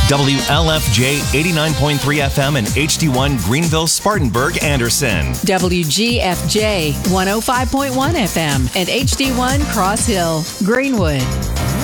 WLFJ 89.3 FM and HD1 Greenville, Spartanburg, Anderson. WGFJ 105.1 FM and HD1 Cross Hill, Greenwood.